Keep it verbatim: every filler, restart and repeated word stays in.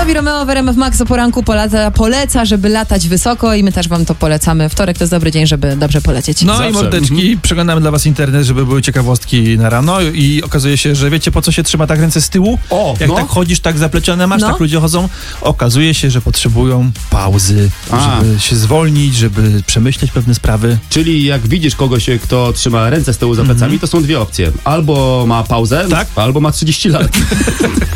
Dawid Romeo w R M F Max o poranku poleca, poleca, żeby latać wysoko i my też wam to polecamy. Wtorek to jest dobry dzień, żeby dobrze polecieć. No Zawsze. i mordeczki, mhm. przeglądamy dla was internet, żeby były ciekawostki na rano i okazuje się, że wiecie, po co się trzyma tak ręce z tyłu? O, Jak no. tak chodzisz, tak zaplecione masz, No. tak ludzie chodzą. Okazuje się, że potrzebują pauzy, A. żeby się zwolnić, żeby przemyśleć pewne sprawy. Czyli jak widzisz kogoś, kto trzyma ręce z tyłu za plecami, to są dwie opcje. Albo ma pauzę, Tak. albo ma trzydzieści lat.